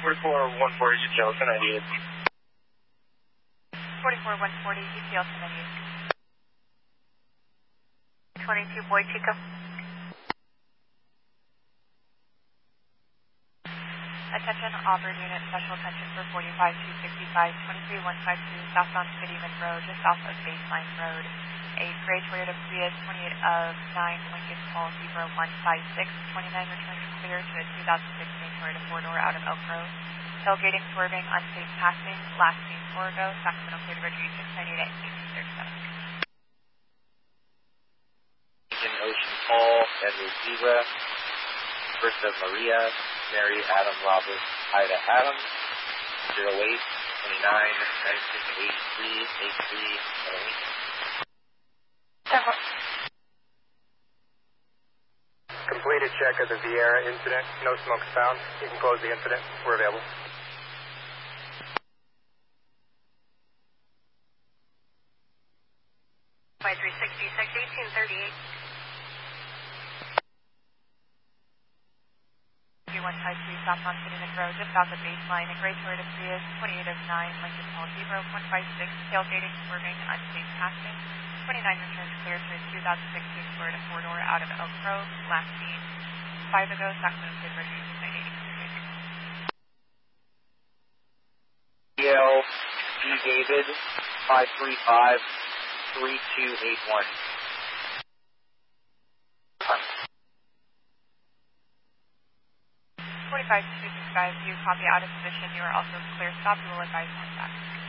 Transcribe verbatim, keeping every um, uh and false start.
forty-four one forty E T L ten ninety-eight. forty-four one forty E T L ten ninety-eight. twenty-two Boy Chico. Attention, Auburn Unit, special attention for forty-five two sixty-five, twenty-three one five two, southbound Cityman Road, just south of Baseline Road. A gray Toyota Prius, twenty-eight of nine, Lincoln Paul Zebra one five six, twenty-nine returns clear to a two thousand sixteen Toyota four-door out of Elk Grove. Tailgating, swerving, unsafe passing, last seen four ago, Sacramento Clear to Reggie six ninety-eight at eighteen thirty-seven. Ocean Paul, Edward Zebra, First of Maria, Mary Adam Robert, Ida Adam, zero eight twenty-nine nineteen eighty-three eighty-three Lincoln. Completed check of the Viera incident. No smokes found. You can close the incident. We're available. five three sixty, six eighteen thirty-eight. one five three, southbound Cityman Road, just south of Baseline. A gray Toyota Prius, twenty-eight of nine, Lincoln Paul Zebra one five six, tailgating, swerving, unsafe passing. twenty-nine returns clear to a two thousand sixteen Florida four-door out of Elk Grove. Last seen five ago, Sacramento Clear Reggie six ninety-eight. D L D David five three five three two eight one. forty-five two sixty-five, you copy out of position. You are also clear stop. You will advise contact.